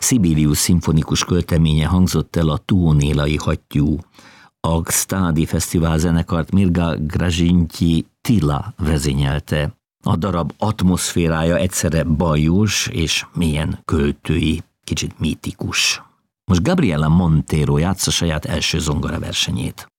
Sibelius szimfonikus költeménye hangzott el a tuonélai hattyú. A Gstadi Fesztivál zenekart Mirga Grazintyi Tila vezényelte. A darab atmoszférája egyszerre bajos és mélyen költői, kicsit mítikus. Most Gabriela Montero játsza saját első zongoraversenyét.